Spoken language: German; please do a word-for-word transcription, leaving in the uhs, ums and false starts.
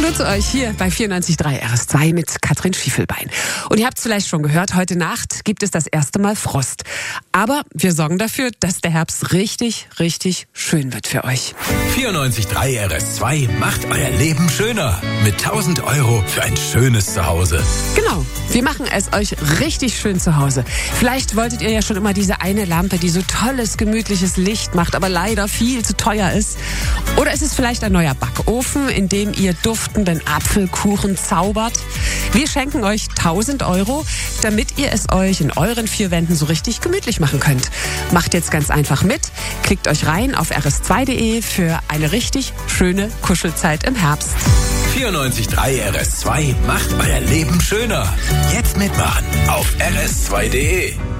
Hallo zu euch hier bei vierundneunzig Komma drei R S zwei mit Katrin Schiefelbein. Und ihr habt es vielleicht schon gehört, heute Nacht gibt es das erste Mal Frost. Aber wir sorgen dafür, dass der Herbst richtig, richtig schön wird für euch. vierundneunzig Komma drei R S zwei macht euer Leben schöner. Mit tausend Euro für ein schönes Zuhause. Genau, wir machen es euch richtig schön zu Hause. Vielleicht wolltet ihr ja schon immer diese eine Lampe, die so tolles, gemütliches Licht macht, aber leider viel zu teuer ist. Oder ist es vielleicht ein neuer Backofen, in dem ihr duftenden Apfelkuchen zaubert? Wir schenken euch tausend Euro, damit ihr es euch in euren vier Wänden so richtig gemütlich machen könnt. Macht jetzt ganz einfach mit, klickt euch rein auf r s zwei punkt d e für eine richtig schöne Kuschelzeit im Herbst. vierundneunzig Komma drei R S zwei macht euer Leben schöner. Jetzt mitmachen auf r s zwei punkt d e.